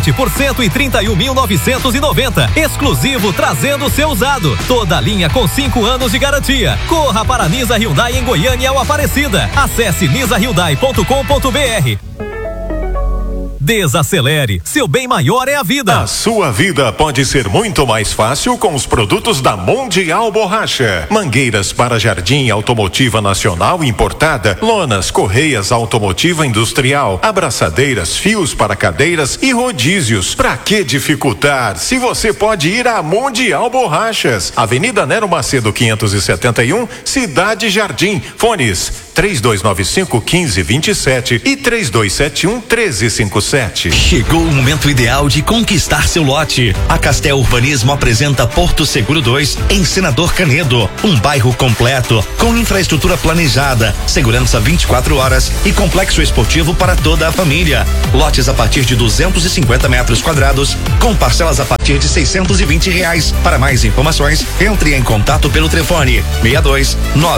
por 131.990. Exclusivo trazendo seu usado. Toda a linha com 5 anos de garantia. Corra para Nisa Hyundai em Goiânia ou Aparecida. Acesse nisahyundai.com.br. Desacelere, seu bem maior é a vida. A sua vida pode ser muito mais fácil com os produtos da Mundial Borracha. Mangueiras para jardim automotiva nacional importada, lonas, correias automotiva industrial, abraçadeiras, fios para cadeiras e rodízios. Pra que dificultar se você pode ir à Mundial Borrachas? Avenida Nero Macedo 571, Cidade Jardim. Fones 3295-1527 e 3271-1357. Chegou o momento ideal de conquistar seu lote. A Castel Urbanismo apresenta Porto Seguro 2 em Senador Canedo, um bairro completo com infraestrutura planejada, segurança 24 horas e complexo esportivo para toda a família. Lotes a partir de 250 metros quadrados com parcelas a partir de R$620. Para mais informações, entre em contato pelo telefone 62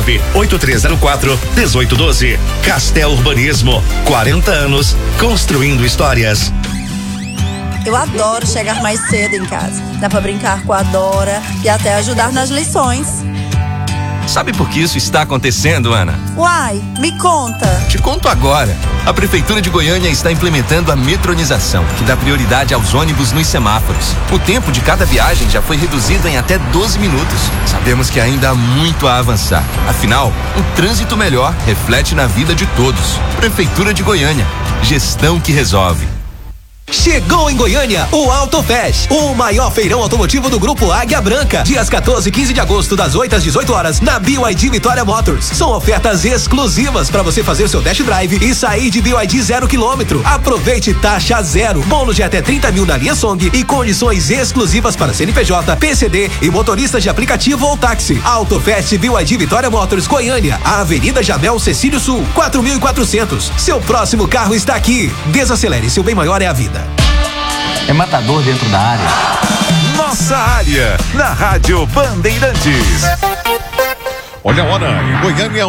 98304-1812. Castel Urbanismo, 40 anos construindo histórias. Eu adoro chegar mais cedo em casa. Dá pra brincar com a Dora e até ajudar nas lições. Sabe por que isso está acontecendo, Ana? Uai, me conta. Te conto agora. A Prefeitura de Goiânia está implementando a metronização, que dá prioridade aos ônibus nos semáforos. O tempo de cada viagem já foi reduzido em até 12 minutos. Sabemos que ainda há muito a avançar. Afinal, um trânsito melhor reflete na vida de todos. Prefeitura de Goiânia. Gestão que resolve. Chegou em Goiânia o AutoFest, o maior feirão automotivo do Grupo Águia Branca. Dias 14 e 15 de agosto, das 8 às 18 horas, na BYD Vitória Motors. São ofertas exclusivas para você fazer seu test drive e sair de BYD 0 km. Aproveite taxa zero, bônus de até 30 mil na linha Song e condições exclusivas para CNPJ, PCD e motoristas de aplicativo ou táxi. AutoFest BYD Vitória Motors, Goiânia, a Avenida Jamel Cecílio Sul, 4.400. Seu próximo carro está aqui. Desacelere, seu bem maior é a vida. É matador dentro da área. Nossa área, na Rádio Bandeirantes. Olha a hora, em Goiânia,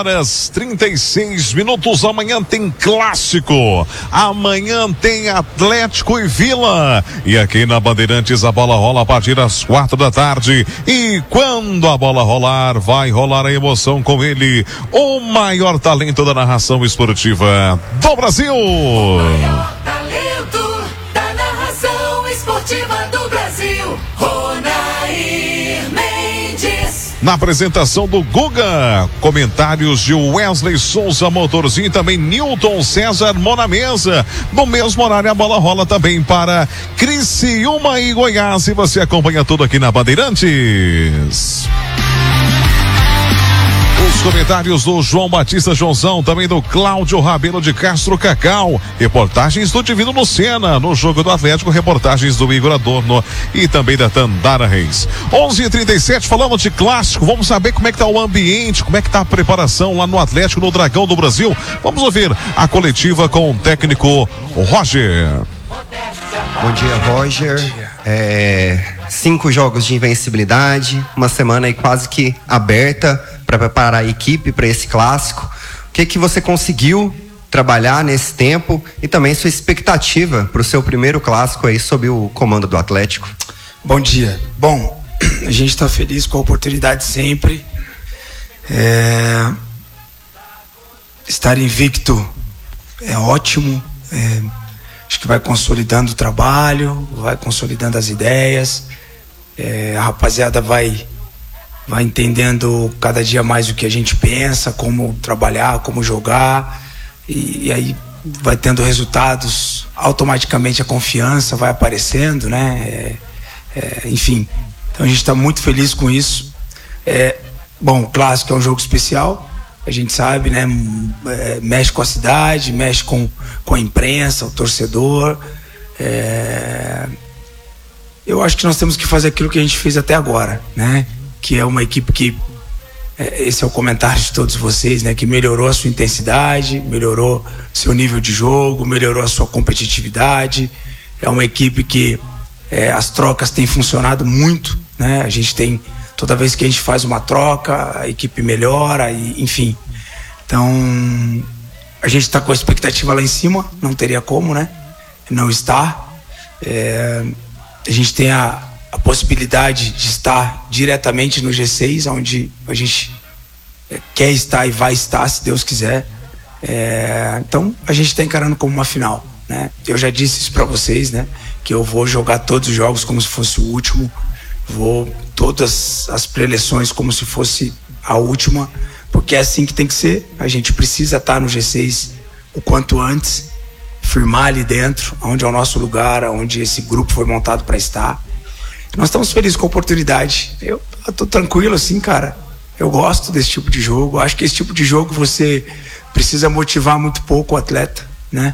11h36. Amanhã tem clássico. Amanhã tem Atlético e Vila. E aqui na Bandeirantes a bola rola a partir das 4 da tarde. E quando a bola rolar, vai rolar a emoção com ele, o maior talento da narração esportiva do Brasil. O maior talento da narração esportiva do Brasil, Ronair Mendes. Na apresentação do Guga, comentários de Wesley Souza Motorzinho e também Newton César Monamesa. No mesmo horário a bola rola também para Criciúma e Goiás, e você acompanha tudo aqui na Bandeirantes. Os comentários do João Batista Joãozão, também do Cláudio Rabelo de Castro Cacau, reportagens do Divino Lucena no jogo do Atlético, reportagens do Igor Adorno e também da Tandara Reis. 11h37, falamos de clássico, vamos saber como é que tá o ambiente, como é que tá a preparação lá no Atlético, no Dragão do Brasil. Vamos ouvir a coletiva com o técnico Roger. Bom dia, Roger. 5 jogos de invencibilidade, uma semana aí quase que aberta para preparar a equipe para esse clássico. O que você conseguiu trabalhar nesse tempo e também sua expectativa para o seu primeiro clássico aí sob o comando do Atlético? Bom dia. Bom, a gente está feliz com a oportunidade sempre. Estar invicto é ótimo. Acho que vai consolidando o trabalho, vai consolidando as ideias. A rapaziada vai entendendo cada dia mais o que a gente pensa, como trabalhar, como jogar, e aí vai tendo resultados, automaticamente a confiança vai aparecendo, né? Enfim, então a gente está muito feliz com isso. Bom, o clássico é um jogo especial, a gente sabe, né? Mexe com a cidade, mexe com a imprensa, o torcedor. Eu acho que nós temos que fazer aquilo que a gente fez até agora, né? Que é uma equipe que, esse é o comentário de todos vocês, né? Que melhorou a sua intensidade, melhorou seu nível de jogo, melhorou a sua competitividade. É uma equipe que as trocas têm funcionado muito, né? A gente tem, toda vez que a gente faz uma troca, a equipe melhora, e, enfim. Então, a gente está com a expectativa lá em cima, não teria como, né? Não estar. A gente tem a possibilidade de estar diretamente no G6, onde a gente quer estar e vai estar, se Deus quiser. Então a gente está encarando como uma final, né? Eu já disse isso para vocês, né? Que eu vou jogar todos os jogos como se fosse o último, vou todas as preleções como se fosse a última, porque é assim que tem que ser. A gente precisa estar no G6 o quanto antes, firmar ali dentro, onde é o nosso lugar, onde esse grupo foi montado para estar. Nós estamos felizes com a oportunidade. Eu tô tranquilo assim, cara. Eu gosto desse tipo de jogo. Acho que esse tipo de jogo você precisa motivar muito pouco o atleta, né?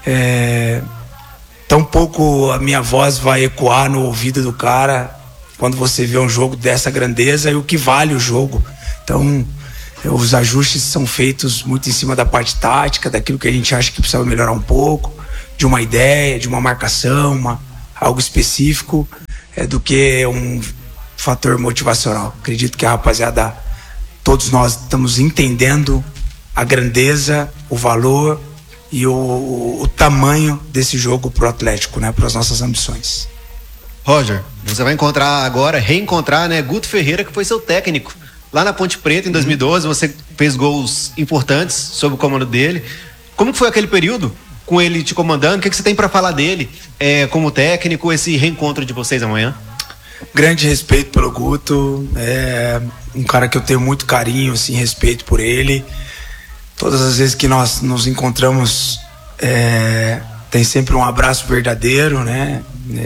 Tão pouco a minha voz vai ecoar no ouvido do cara quando você vê um jogo dessa grandeza e o que vale o jogo. Então, os ajustes são feitos muito em cima da parte tática, daquilo que a gente acha que precisa melhorar um pouco, de uma ideia, de uma marcação, algo específico, do que um fator motivacional. Acredito que a rapaziada, todos nós estamos entendendo a grandeza, o valor e o tamanho desse jogo pro Atlético, né, para as nossas ambições. Roger, você vai reencontrar, né, Guto Ferreira, que foi seu técnico lá na Ponte Preta em 2012. Você fez gols importantes sob o comando dele. Como que foi aquele período com ele te comandando? O que você tem para falar dele como técnico, esse reencontro de vocês amanhã? Grande respeito pelo Guto, é um cara que eu tenho muito carinho, assim, respeito por ele. Todas as vezes que nós nos encontramos, tem sempre um abraço verdadeiro, né?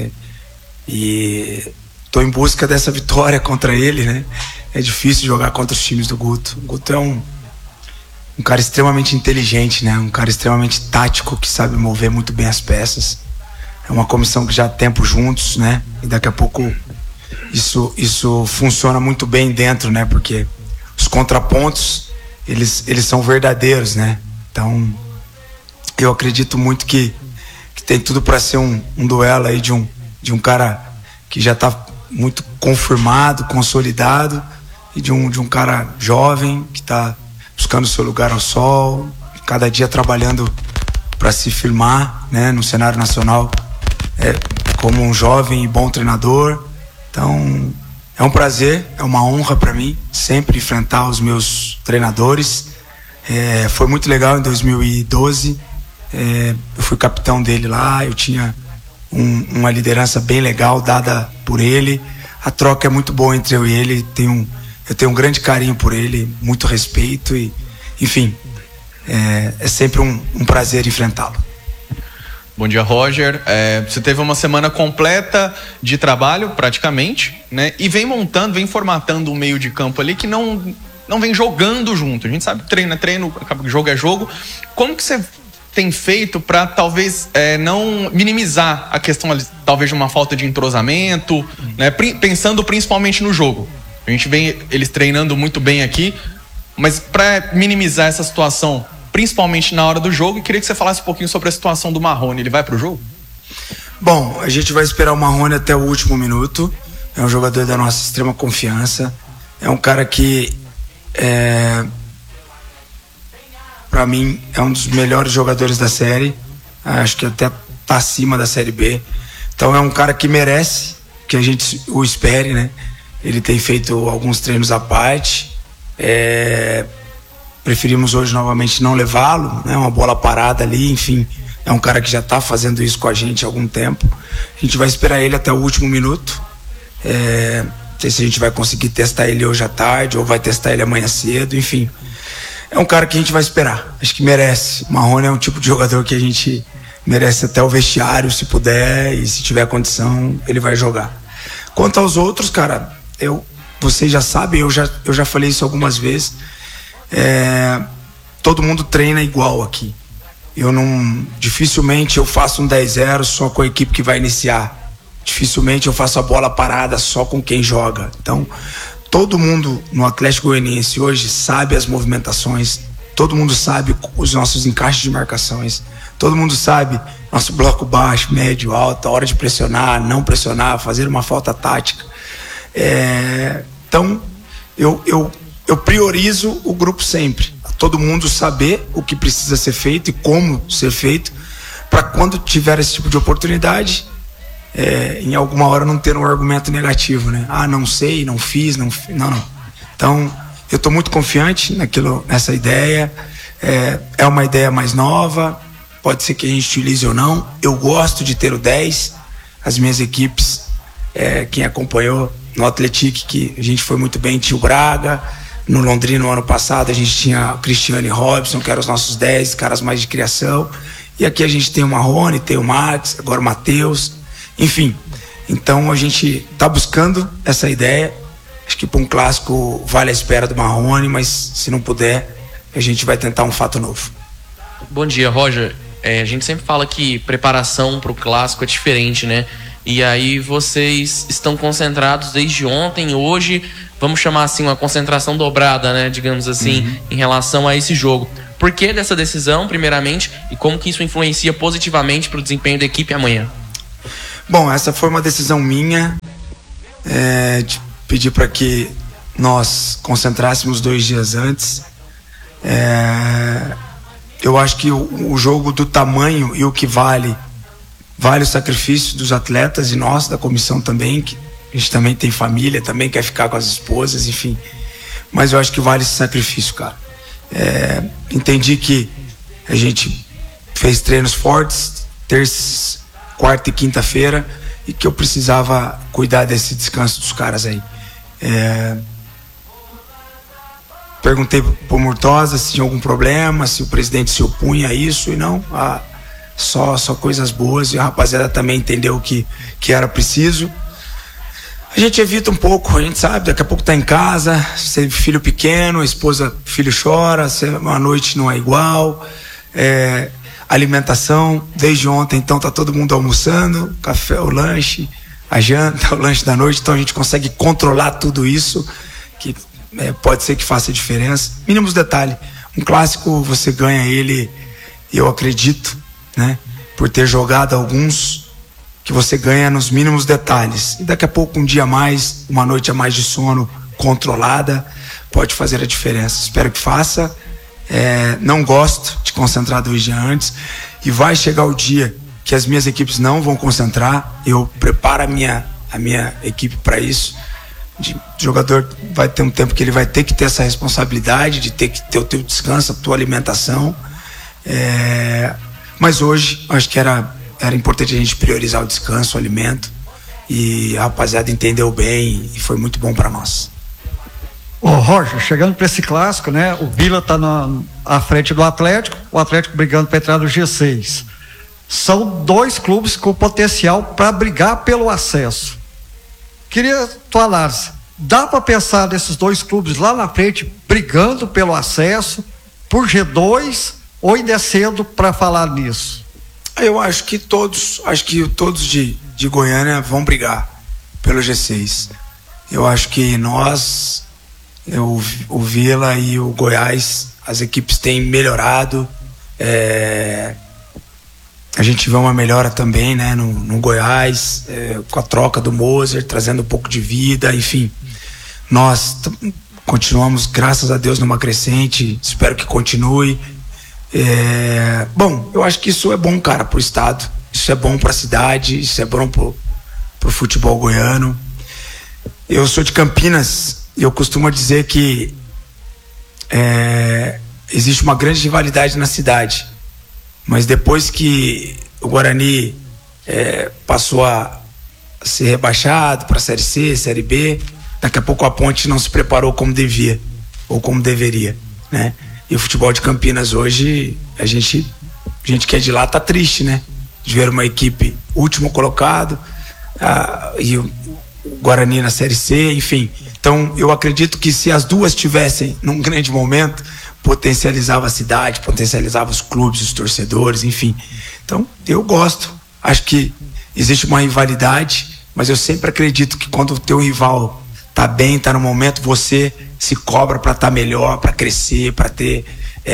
E tô em busca dessa vitória contra ele, né? É difícil jogar contra os times do Guto. O Guto é um cara extremamente inteligente, né? Um cara extremamente tático, que sabe mover muito bem as peças. É uma comissão que já há tempo juntos, né? E daqui a pouco isso funciona muito bem dentro, né? Porque os contrapontos, eles são verdadeiros, né? Então, eu acredito muito que tem tudo para ser um duelo aí de um cara que já está muito confirmado, consolidado, e de um cara jovem que está buscando seu lugar ao sol, cada dia trabalhando para se firmar, né, no cenário nacional, como um jovem e bom treinador. Então, é um prazer, é uma honra para mim sempre enfrentar os meus treinadores. Foi muito legal em 2012. Eu fui capitão dele lá, eu tinha uma liderança bem legal dada por ele. A troca é muito boa entre eu e ele. Eu tenho um grande carinho por ele, muito respeito e, enfim, é sempre um prazer enfrentá-lo. Bom dia, Roger. Você teve uma semana completa de trabalho, praticamente, né? E vem formatando um meio de campo ali que não vem jogando junto. A gente sabe que treino é treino, jogo é jogo. Como que você tem feito para talvez não minimizar a questão, talvez, de uma falta de entrosamento, né? Pensando principalmente no jogo. A gente vê eles treinando muito bem aqui, mas para minimizar essa situação, principalmente na hora do jogo, eu queria que você falasse um pouquinho sobre a situação do Marrone. Ele vai pro jogo? Bom, a gente vai esperar o Marrone até o último minuto. É um jogador da nossa extrema confiança. É um cara que, para mim, é um dos melhores jogadores da série. Acho que até tá acima da Série B. Então é um cara que merece que a gente o espere, né? Ele tem feito alguns treinos à parte. Preferimos hoje novamente não levá-lo, né? Uma bola parada ali, enfim. É um cara que já está fazendo isso com a gente há algum tempo. A gente vai esperar ele até o último minuto. Não sei se a gente vai conseguir testar ele hoje à tarde ou vai testar ele amanhã cedo, enfim. É um cara que a gente vai esperar. Acho que merece. O Marrone é um tipo de jogador que a gente merece até o vestiário, se puder, e se tiver condição, ele vai jogar. Quanto aos outros, cara, vocês já sabem, eu já falei isso algumas vezes. Todo mundo treina igual aqui. Dificilmente eu faço um 10-0 só com a equipe que vai iniciar. Dificilmente eu faço a bola parada só com quem joga. Então, todo mundo no Atlético Goianiense hoje sabe as movimentações, todo mundo sabe os nossos encaixes de marcações, todo mundo sabe nosso bloco baixo, médio, alto, a hora de pressionar, não pressionar, fazer uma falta tática. Então, eu priorizo o grupo sempre. Todo mundo saber o que precisa ser feito e como ser feito, para quando tiver esse tipo de oportunidade, em alguma hora não ter um argumento negativo, né? Ah, não sei, não fiz, não. Então, eu estou muito confiante nessa ideia. É uma ideia mais nova, pode ser que a gente utilize ou não. Eu gosto de ter o 10. As minhas equipes, quem acompanhou no Atlético, que a gente foi muito bem, tinha o Braga. No Londrina, no ano passado, a gente tinha o Cristiano e Robson, que eram os nossos 10 caras mais de criação. E aqui a gente tem o Marrone, tem o Max, agora o Matheus. Enfim, então a gente está buscando essa ideia. Acho que para um clássico vale a espera do Marrone, mas se não puder, a gente vai tentar um fato novo. Bom dia, Roger. A gente sempre fala que preparação para o clássico é diferente, né? E aí vocês estão concentrados desde ontem, hoje, vamos chamar assim, uma concentração dobrada, né? Digamos assim, em relação a esse jogo. Por que dessa decisão, primeiramente, e como que isso influencia positivamente para o desempenho da equipe amanhã? Bom, essa foi uma decisão minha, de pedir para que nós concentrássemos 2 dias antes. Eu acho que o jogo do tamanho e o que vale o sacrifício dos atletas e nós, da comissão também, que a gente também tem família, também quer ficar com as esposas, enfim. Mas eu acho que vale esse sacrifício, cara. Entendi que a gente fez treinos fortes, terça, quarta e quinta-feira, e que eu precisava cuidar desse descanso dos caras aí. Perguntei pro Murtosa se tinha algum problema, se o presidente se opunha a isso, e não, só coisas boas, e a rapaziada também entendeu que era preciso. A gente evita um pouco, a gente sabe, daqui a pouco tá em casa, você filho pequeno, a esposa, filho chora, uma noite não é igual, alimentação, desde ontem, então tá todo mundo almoçando, café, o lanche, a janta, o lanche da noite, então a gente consegue controlar tudo isso, que pode ser que faça diferença. Mínimos detalhes, um clássico você ganha ele, eu acredito, né, por ter jogado alguns, que você ganha nos mínimos detalhes. E daqui a pouco, um dia a mais, uma noite a mais de sono controlada, pode fazer a diferença. Espero que faça. Não gosto de concentrar 2 dias antes. E vai chegar o dia que as minhas equipes não vão concentrar. Eu preparo a minha equipe para isso. O jogador vai ter um tempo que ele vai ter que ter essa responsabilidade, de ter que ter o teu descanso, a tua alimentação. Mas hoje, acho que era importante a gente priorizar o descanso, o alimento, e a rapaziada entendeu bem e foi muito bom para nós. Roger, chegando para esse clássico, né? O Vila está à frente do Atlético, o Atlético brigando para entrar no G6. São 2 clubes com potencial para brigar pelo acesso. Queria tua análise. Dá para pensar nesses 2 clubes lá na frente brigando pelo acesso por G2 ou ainda é cedo para falar nisso? Eu acho que todos de Goiânia vão brigar pelo G6. Eu acho que nós, o Vila e o Goiás, as equipes têm melhorado. A gente vê uma melhora também, né, no Goiás, com a troca do Moser, trazendo um pouco de vida, enfim. Nós continuamos, graças a Deus, numa crescente, espero que continue. Bom, eu acho que isso é bom, cara, pro estado, isso é bom pra cidade, isso é bom pro futebol goiano. Eu sou de Campinas e eu costumo dizer que existe uma grande rivalidade na cidade, mas depois que o Guarani passou a ser rebaixado para a Série C, Série B, daqui a pouco a Ponte não se preparou como devia ou como deveria, né? E o futebol de Campinas hoje, a gente que é de lá tá triste, né? De ver uma equipe último colocado, e o Guarani na Série C, enfim. Então, eu acredito que se as duas tivessem num grande momento, potencializava a cidade, potencializava os clubes, os torcedores, enfim. Então, eu gosto. Acho que existe uma rivalidade, mas eu sempre acredito que quando o teu rival tá bem, tá no momento, você se cobra para estar melhor, para crescer, para ter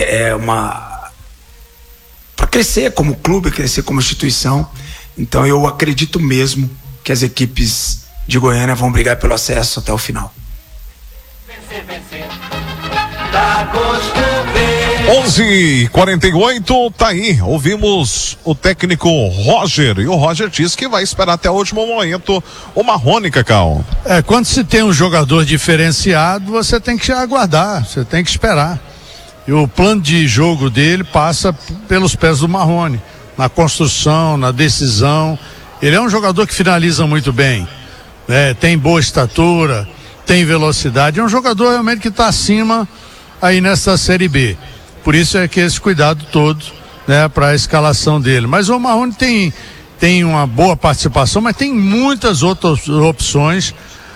para crescer como clube, crescer como instituição. Então eu acredito mesmo que as equipes de Goiânia vão brigar pelo acesso até o final. 11:48, tá aí, ouvimos o técnico Roger, e o Roger disse que vai esperar até o último momento o Marrone, Cacau. Quando se tem um jogador diferenciado, você tem que aguardar, você tem que esperar. E o plano de jogo dele passa pelos pés do Marrone, na construção, na decisão. Ele é um jogador que finaliza muito bem, né? Tem boa estatura, tem velocidade, é um jogador realmente que está acima aí nessa Série B. Por isso é que esse cuidado todo, né, para a escalação dele. Mas o Marrone tem uma boa participação, mas tem muitas outras opções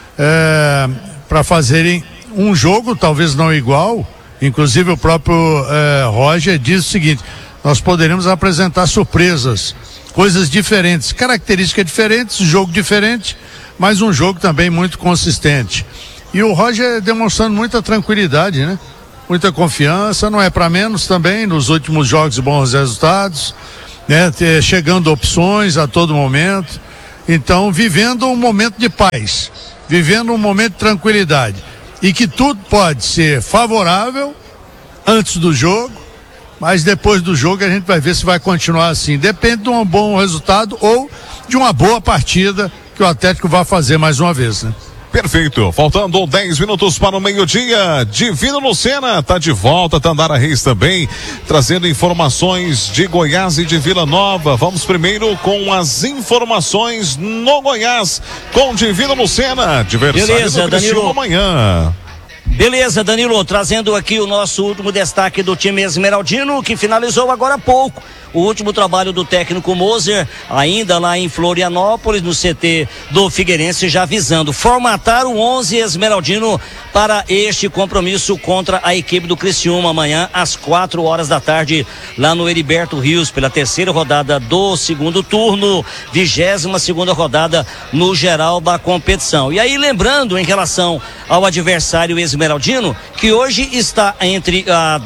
para fazerem um jogo, talvez não igual. Inclusive o próprio Roger diz o seguinte: nós poderemos apresentar surpresas, coisas diferentes, características diferentes, jogo diferente, mas um jogo também muito consistente. E o Roger demonstrando muita tranquilidade, né? Muita confiança, não é para menos também, nos últimos jogos bons resultados, né? Chegando opções a todo momento. Então, vivendo um momento de paz, vivendo um momento de tranquilidade. E que tudo pode ser favorável antes do jogo, mas depois do jogo a gente vai ver se vai continuar assim. Depende de um bom resultado ou de uma boa partida que o Atlético vai fazer mais uma vez, né? Perfeito, faltando 10 minutos para o meio-dia, Divino Lucena tá de volta, Tandara Reis também, trazendo informações de Goiás e de Vila Nova. Vamos primeiro com as informações no Goiás, com Divino Lucena, adversário do Criciúma amanhã. Beleza, Danilo, trazendo aqui o nosso último destaque do time esmeraldino, que finalizou agora há pouco o último trabalho do técnico Moser, ainda lá em Florianópolis, no CT do Figueirense, já visando formatar o 11 esmeraldino para este compromisso contra a equipe do Criciúma amanhã às 4 da tarde, lá no Heriberto Rios, pela terceira rodada do segundo turno, 22ª rodada no geral da competição. E aí, lembrando em relação ao adversário esmeraldino, que hoje está entre a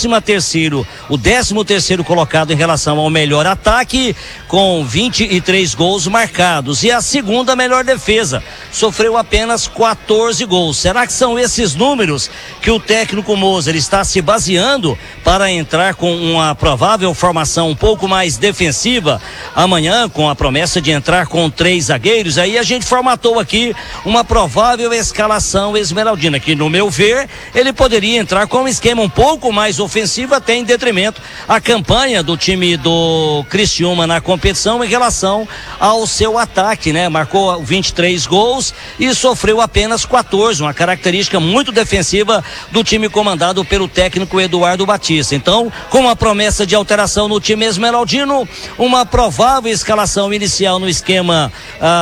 13º colocado em relação ao melhor ataque, com 23 gols marcados, e a segunda melhor defesa, sofreu apenas 14 gols. Será que são esses números que o técnico Moser está se baseando para entrar com uma provável formação um pouco mais defensiva amanhã, com a promessa de entrar com 3 zagueiros? Aí a gente formatou aqui uma provável escalação esmeraldina, que no meu ver, ele poderia entrar com um esquema um pouco mais ofensivo, até em detrimento à campanha do time do Criciúma na competição em relação ao seu ataque, né? Marcou 23 gols e sofreu apenas 14, uma característica muito defensiva do time comandado pelo técnico Eduardo Batista. Então, com a promessa de alteração no time esmeraldino, uma provável escalação inicial no esquema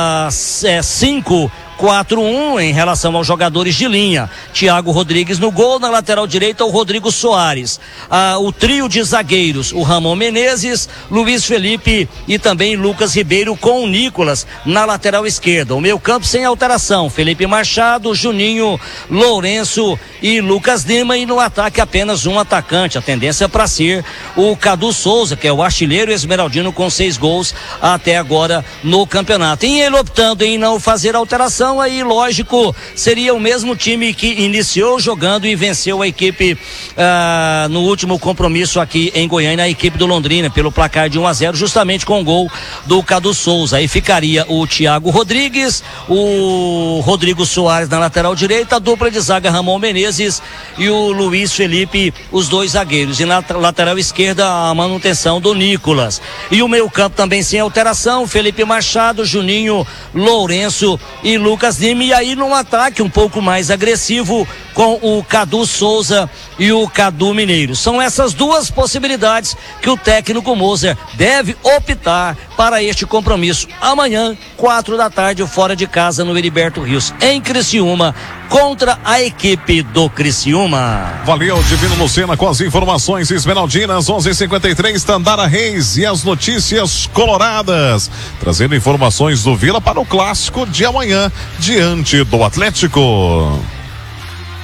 5-4-1 em relação aos jogadores de linha. Thiago Rodrigues no gol, na lateral direita o Rodrigo Soares. O trio de zagueiros, o Ramon Menezes, Luiz Felipe e também Lucas Ribeiro com o Nicolas na lateral esquerda. O meio campo sem alteração, Felipe Machado, Juninho, Lourenço e Lucas Lima, e no ataque apenas um atacante. A tendência é para ser o Cadu Souza, que é o artilheiro esmeraldino com 6 gols até agora no campeonato. E ele optando em não fazer alteração, aí lógico, seria o mesmo time que iniciou jogando e venceu a equipe no último compromisso aqui em Goiânia, a equipe do Londrina, pelo placar de 1-0, justamente com o gol do Cadu Souza. Aí ficaria o Thiago Rodrigues, o Rodrigo Soares na lateral direita, a dupla de zaga Ramon Menezes e o Luiz Felipe, os 2 zagueiros, e na lateral esquerda a manutenção do Nicolas. E o meio campo também sem alteração, Felipe Machado, Juninho, Lourenço e Lucas Lima, e aí num ataque um pouco mais agressivo com o Cadu Souza e o Cadu Mineiro. São essas duas possibilidades que o técnico Moser deve optar para este compromisso amanhã, 4 da tarde, fora de casa no Heriberto Rios, em Criciúma, contra a equipe do Criciúma. Valeu, Divino Lucena, com as informações esmeraldinas. 11:53, Tandara Reis e as notícias coloradas, trazendo informações do Vila para o clássico de amanhã diante do Atlético.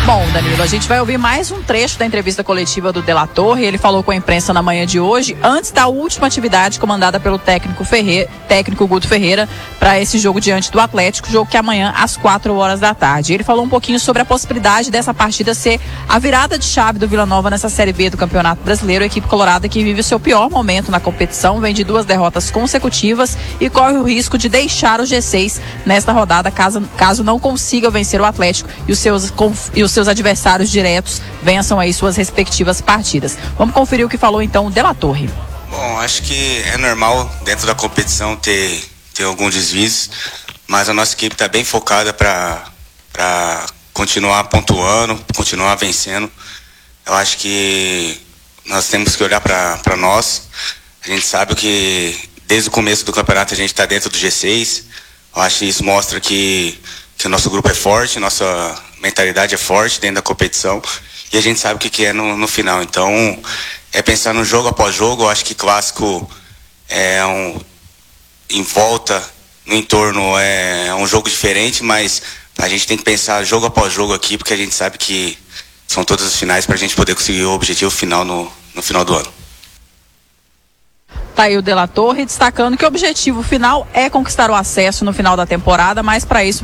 Bom, Danilo, a gente vai ouvir mais um trecho da entrevista coletiva do De La Torre. Ele falou com a imprensa na manhã de hoje, antes da última atividade comandada pelo técnico Guto Ferreira para esse jogo diante do Atlético, jogo que é amanhã às 4h da tarde. Ele falou um pouquinho sobre a possibilidade dessa partida ser a virada de chave do Vila Nova nessa Série B do Campeonato Brasileiro. A equipe colorada que vive o seu pior momento na competição, vem de 2 derrotas consecutivas e corre o risco de deixar o G6 nesta rodada caso não consiga vencer o Atlético e os seus adversários diretos vençam aí suas respectivas partidas. Vamos conferir o que falou então o De La Torre. Bom, acho que é normal dentro da competição ter alguns desvios, mas a nossa equipe está bem focada para continuar pontuando, continuar vencendo. Eu acho que nós temos que olhar para nós. A gente sabe que desde o começo do campeonato a gente está dentro do G6. Eu acho que isso mostra que o nosso grupo é forte, nossa mentalidade é forte dentro da competição e a gente sabe o que é no final. Então, é pensar no jogo após jogo. Eu acho que clássico em volta, no entorno, é um jogo diferente, mas a gente tem que pensar jogo após jogo aqui, porque a gente sabe que são todas as finais para a gente poder conseguir o objetivo final no final do ano. Tá aí o De La Torre destacando que o objetivo final é conquistar o acesso no final da temporada, mas para isso